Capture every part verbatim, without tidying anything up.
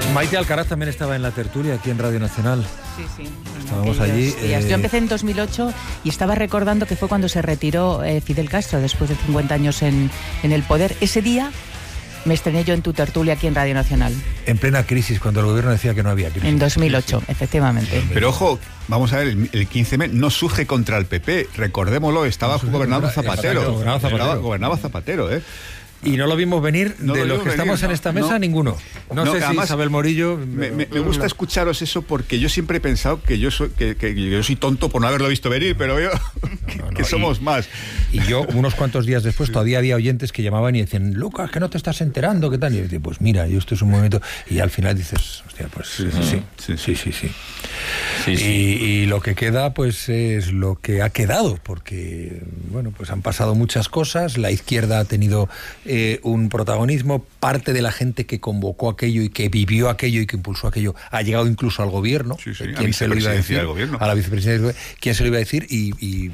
Maite Alcaraz también estaba en la tertulia aquí en Radio Nacional. Sí, sí. Estábamos allí. Eh... Yo empecé en dos mil ocho y estaba recordando que fue cuando se retiró eh, Fidel Castro, después de cincuenta años en, en el poder. Ese día me estrené yo en tu tertulia aquí en Radio Nacional. En plena crisis, cuando el gobierno decía que no había crisis. En dos mil ocho, sí, sí. efectivamente. Pero ojo, vamos a ver, el, el quince eme no surge contra el P P, recordémoslo, estaba no gobernando Zapatero. Zapatero. Gobernaba Zapatero, estaba, gobernaba Zapatero ¿eh? Y no lo vimos venir, no de los que venir, estamos no, en esta mesa, no, ninguno. No, no sé si Isabel Morillo... Me, me, me gusta escucharos eso porque yo siempre he pensado que yo soy, que, que yo soy tonto por no haberlo visto venir, pero yo... que, no, no, que somos y, más. Y yo, unos cuantos días después, sí. todavía había oyentes que llamaban y decían, Lucas, que no te estás enterando, ¿qué tal? Y yo decía, pues mira, yo esto es un momento... Y al final dices, hostia, pues sí, sí, sí, sí, sí. sí, sí. sí, sí. Y, y lo que queda, pues es lo que ha quedado, porque, bueno, pues han pasado muchas cosas, la izquierda ha tenido eh, un protagonismo protagonismo, parte de la gente que convocó aquello y que vivió aquello y que impulsó aquello ha llegado incluso al gobierno. Sí, sí, ¿Quién se lo iba a decir? A la vicepresidencia. ¿Quién se lo iba a decir? Y, y,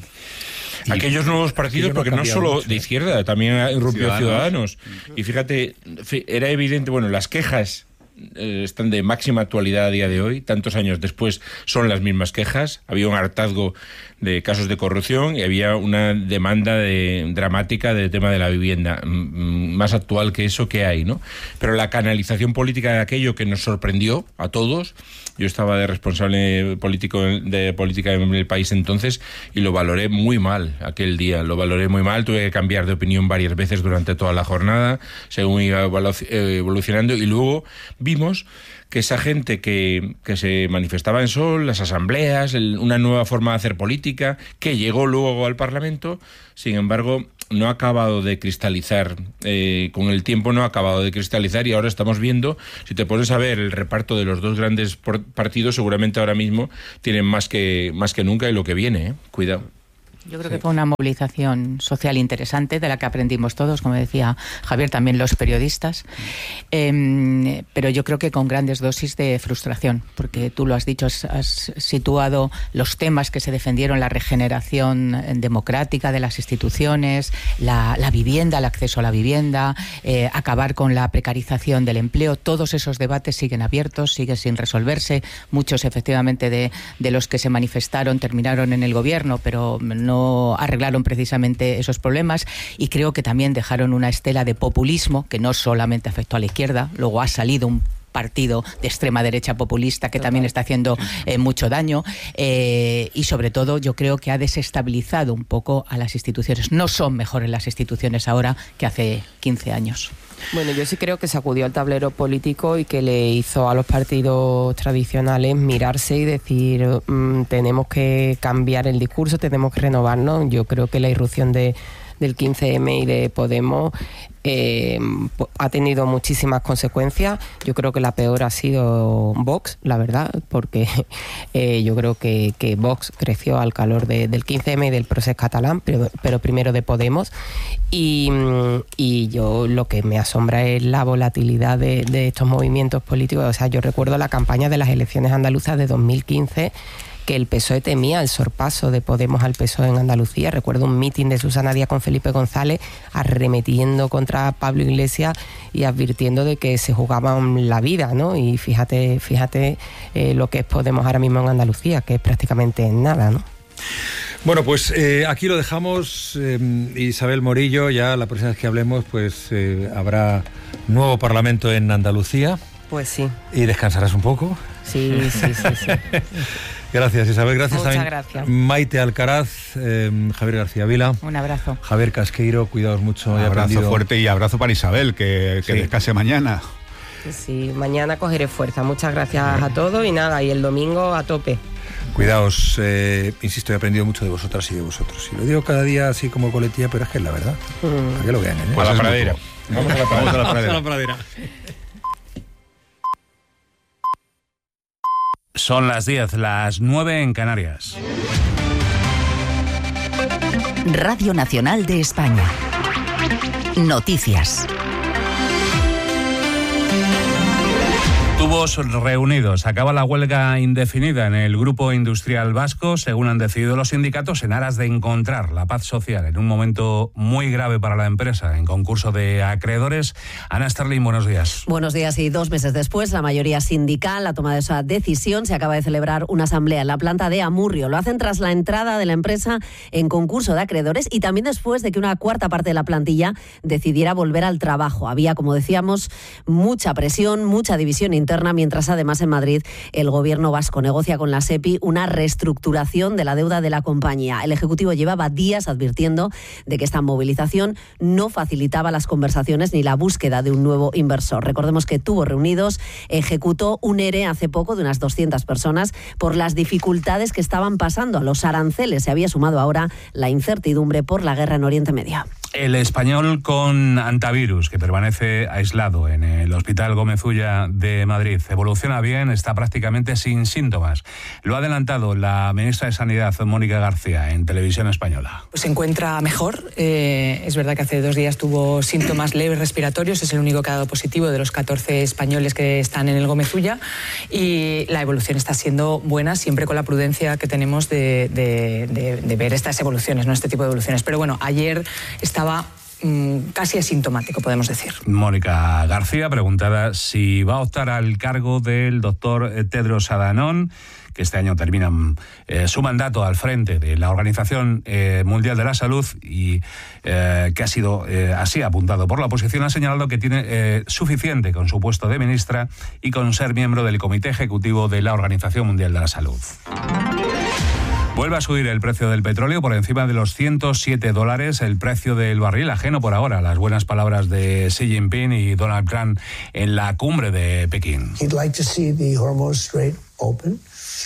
y aquellos nuevos partidos, porque no solo mucho, de izquierda, también irrumpió Ciudadanos. Ciudadanos. Y fíjate, era evidente, bueno, las quejas eh, están de máxima actualidad a día de hoy, tantos años después son las mismas quejas. Había un hartazgo de casos de corrupción y había una demanda de, dramática del tema de la vivienda, m- más actual que eso que hay, ¿no? Pero la canalización política de aquello que nos sorprendió a todos, yo estaba de responsable político de política en el país entonces y lo valoré muy mal aquel día, lo valoré muy mal, tuve que cambiar de opinión varias veces durante toda la jornada, según iba evolucionando, y luego vimos que esa gente que, que se manifestaba en Sol, las asambleas, el, una nueva forma de hacer política, que llegó luego al Parlamento, sin embargo, no ha acabado de cristalizar, eh, con el tiempo no ha acabado de cristalizar y ahora estamos viendo, si te pones a ver el reparto de los dos grandes por, partidos, seguramente ahora mismo tienen más que, más que nunca y lo que viene, ¿eh? Cuidado. Yo creo que fue una movilización social interesante de la que aprendimos todos, como decía Javier, también los periodistas, eh, pero yo creo que con grandes dosis de frustración, porque tú lo has dicho, has, has situado los temas que se defendieron, la regeneración democrática de las instituciones, la, la vivienda, el acceso a la vivienda, eh, acabar con la precarización del empleo. Todos esos debates siguen abiertos, siguen sin resolverse. Muchos, efectivamente, de, de los que se manifestaron terminaron en el gobierno, pero no arreglaron precisamente esos problemas, y creo que también dejaron una estela de populismo que no solamente afectó a la izquierda, luego ha salido un partido de extrema derecha populista que también está haciendo eh, mucho daño, eh, y sobre todo yo creo que ha desestabilizado un poco a las instituciones. No son mejores las instituciones ahora que hace quince años. Bueno, yo sí creo que sacudió el tablero político y que le hizo a los partidos tradicionales mirarse y decir, mmm, tenemos que cambiar el discurso, tenemos que renovarnos. Yo creo que la irrupción de, del quince eme y de Podemos eh, ha tenido muchísimas consecuencias. Yo creo que la peor ha sido Vox, la verdad, porque eh, yo creo que, que Vox creció al calor de, del quince eme y del procés catalán, pero, pero primero de Podemos. Y, y yo lo que me asombra es la volatilidad de, de estos movimientos políticos. O sea, yo recuerdo la campaña de las elecciones andaluzas de dos mil quince, que el P S O E temía el sorpaso de Podemos al P S O E en Andalucía. Recuerdo un mitin de Susana Díaz con Felipe González arremetiendo contra Pablo Iglesias y advirtiendo de que se jugaban la vida, ¿no? Y fíjate, fíjate eh, lo que es Podemos ahora mismo en Andalucía, que es prácticamente nada, ¿no? Bueno, pues eh, aquí lo dejamos. eh, Isabel Morillo, ya la próxima vez que hablemos, pues eh, habrá nuevo Parlamento en Andalucía. Pues sí. Y descansarás un poco. Sí, sí, sí, sí. Gracias, Isabel. Gracias Muchas también. Gracias. Maite Alcaraz, eh, Javier García Vila. Un abrazo. Javier Casqueiro, cuidaos mucho. Un abrazo aprendido... fuerte y abrazo para Isabel, que, que sí. descanse mañana. Sí, mañana cogeré fuerza. Muchas gracias a todos y nada, y el domingo a tope. Cuidaos, eh, insisto, he aprendido mucho de vosotras y de vosotros. Y lo digo cada día así como coletilla, pero es que es la verdad. Mm. ¿Para qué lo vean? ¿eh? Pues a la pradera. Vamos a la pradera. Vamos a la pradera. Vamos a la pradera. Son las diez, las nueve en Canarias. Radio Nacional de España. Noticias. Tu Tubos reunidos. Acaba la huelga indefinida en el Grupo Industrial Vasco, según han decidido los sindicatos, en aras de encontrar la paz social en un momento muy grave para la empresa, en concurso de acreedores. Ana Sterling, buenos días. Buenos días. Y dos meses después, la mayoría sindical ha tomado esa decisión. Se acaba de celebrar una asamblea en la planta de Amurrio. Lo hacen tras la entrada de la empresa en concurso de acreedores y también después de que una cuarta parte de la plantilla decidiera volver al trabajo. Había, como decíamos, mucha presión, mucha división interna. interna, mientras además en Madrid el gobierno vasco negocia con la SEPI una reestructuración de la deuda de la compañía. El Ejecutivo llevaba días advirtiendo de que esta movilización no facilitaba las conversaciones ni la búsqueda de un nuevo inversor. Recordemos que Tubos Reunidos ejecutó un ERE hace poco de unas doscientas personas por las dificultades que estaban pasando. A los aranceles se había sumado ahora la incertidumbre por la guerra en Oriente Medio. El español con antivirus, que permanece aislado en el Hospital Gómez Ulla de Madrid, evoluciona bien, está prácticamente sin síntomas. Lo ha adelantado la ministra de Sanidad, Mónica García, en Televisión Española. Pues se encuentra mejor. Eh, es verdad que hace dos días tuvo síntomas leves respiratorios. Es el único que ha dado positivo de los catorce españoles que están en el Gómez Ulla. Y la evolución está siendo buena, siempre con la prudencia que tenemos de, de, de, de ver estas evoluciones, no este tipo de evoluciones. Pero bueno, ayer estaba casi asintomático, podemos decir. Mónica García, preguntada si va a optar al cargo del doctor Tedros Adhanom, que este año termina eh, su mandato al frente de la Organización eh, Mundial de la Salud y eh, que ha sido eh, así apuntado por la oposición, ha señalado que tiene eh, suficiente con su puesto de ministra y con ser miembro del Comité Ejecutivo de la Organización Mundial de la Salud. Vuelve a subir el precio del petróleo por encima de los ciento siete dólares, el precio del barril, ajeno por ahora a las buenas palabras de Xi Jinping y Donald Trump en la cumbre de Pekín. He'd like to see the Hormuz Strait open.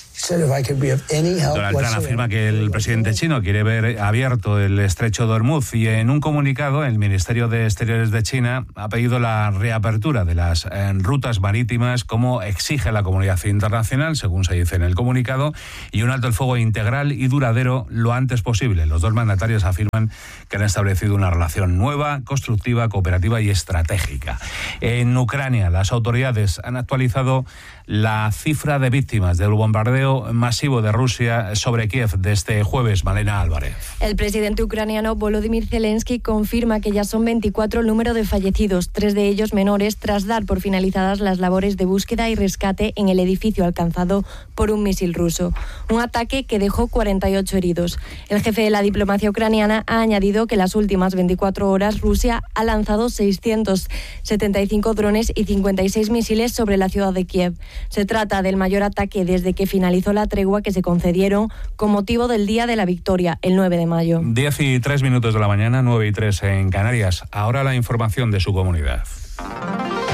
Donald Trump afirma que el presidente chino quiere ver abierto el estrecho de Hormuz y en un comunicado el Ministerio de Exteriores de China ha pedido la reapertura de las eh, rutas marítimas como exige la comunidad internacional, según se dice en el comunicado, y un alto el fuego integral y duradero lo antes posible. Los dos mandatarios afirman que han establecido una relación nueva, constructiva, cooperativa y estratégica. En Ucrania, las autoridades han actualizado la cifra de víctimas del bombardeo masivo de Rusia sobre Kiev de este jueves. Malena Álvarez. El presidente ucraniano Volodymyr Zelensky confirma que ya son veinticuatro el número de fallecidos, tres de ellos menores, tras dar por finalizadas las labores de búsqueda y rescate en el edificio alcanzado por un misil ruso. Un ataque que dejó cuarenta y ocho heridos. El jefe de la diplomacia ucraniana ha añadido que en las últimas veinticuatro horas Rusia ha lanzado seiscientos setenta y cinco drones y cincuenta y seis misiles sobre la ciudad de Kiev. Se trata del mayor ataque desde que finalizó la tregua que se concedieron con motivo del Día de la Victoria, el nueve de mayo. diez y tres minutos de la mañana, nueve y tres en Canarias. Ahora la información de su comunidad.